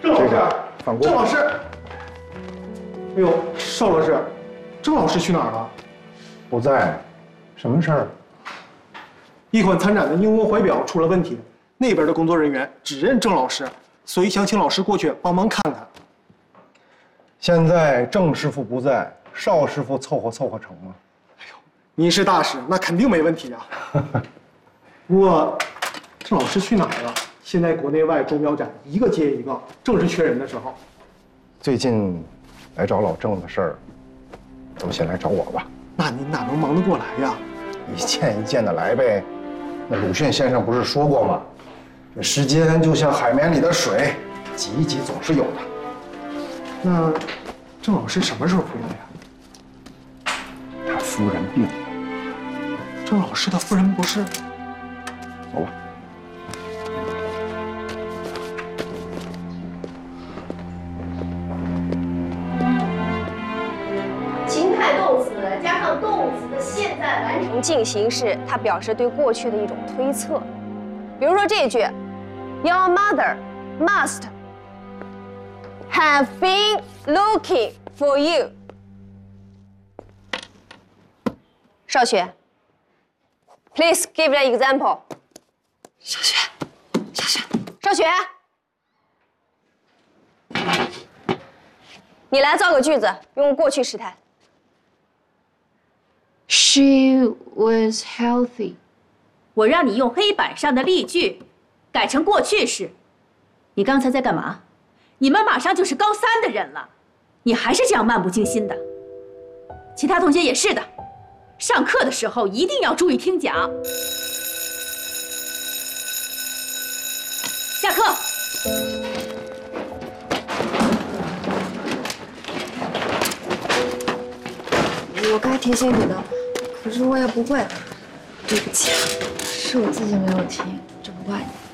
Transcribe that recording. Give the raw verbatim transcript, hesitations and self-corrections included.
郑老师， 反过。 郑老师，哎呦，邵老师，郑老师去哪儿了？ 不在，什么事儿？ 一款参展的英国怀表出了问题，那边的工作人员只认郑老师，所以想请老师过去帮忙看看。 现在郑师傅不在，邵师傅凑合凑合成吗？ 哎呦，您是大师，那肯定没问题啊。不过，郑老师去哪儿了？现在国内外钟表展一个接一个，正是缺人的时候。 最近来找老郑的事儿，都先来找我吧。 那您哪能忙得过来呀？ 一件一件的来呗。那鲁迅先生不是说过吗？这时间就像海绵里的水，挤一挤总是有的。 那郑老师什么时候回来呀？ 他夫人病了。 郑老师的夫人不是？ 走吧。 情态动词加上动词的现在完成进行式，它表示对过去的一种推测。比如说这一句 ，Your mother must have been looking for you。邵雪 ，Please give an example。 小雪，小雪， 邵雪，你来造个句子，用过去时态。 She was healthy。 我让你用黑板上的例句改成过去式。你刚才在干嘛？你们马上就是高三的人了，你还是这样漫不经心的。其他同学也是的，上课的时候一定要注意听讲。下课。 我该提醒你的，可是我也不会。对不起，是我自己没有听，责怪你。